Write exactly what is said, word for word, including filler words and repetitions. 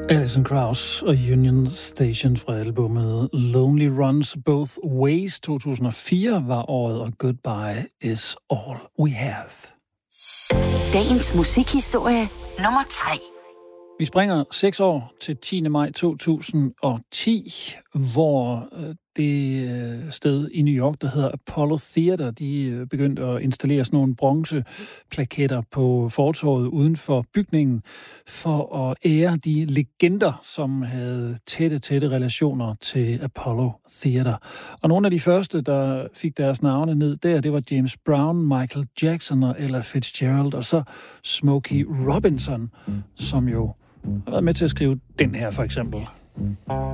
Alison Krauss og Union Station fra albumet Lonely Runs Both Ways. to tusind og fire var året, og Goodbye is all we have. Dagens musikhistorie nummer tre. Vi springer seks år til tiende maj to tusind og ti, hvor det sted i New York, der hedder Apollo Theater, de begyndte at installere sådan nogle bronzeplaketter på fortovet uden for bygningen, for at ære de legender, som havde tætte, tætte relationer til Apollo Theater. Og nogle af de første, der fik deres navne ned der, det var James Brown, Michael Jackson og Ella Fitzgerald, og så Smokey Robinson, som jo har været med til at skrive den her for eksempel.